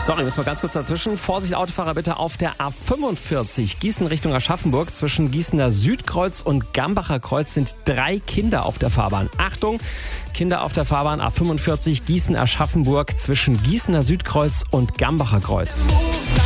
Sorry, müssen wir ganz kurz dazwischen. Vorsicht, Autofahrer bitte auf der A45 Gießen Richtung Aschaffenburg. Zwischen Gießener Südkreuz und Gambacher Kreuz sind 3 Kinder auf der Fahrbahn. Achtung, Kinder auf der Fahrbahn A45 Gießen-Aschaffenburg zwischen Gießener Südkreuz und Gambacher Kreuz.